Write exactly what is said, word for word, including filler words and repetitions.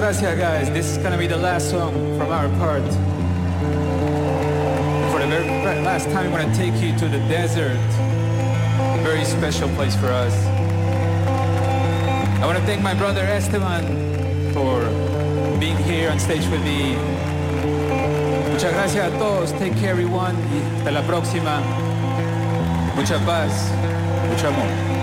gracias, guys. This is gonna be the last song from our part. For the very last time, I'm gonna take you to the desert. A very special place for us. I wanna thank my brother Esteban for being here on stage with me. Muchas gracias a todos. Take care, everyone. Y hasta la próxima. Mucha paz, mucho amor.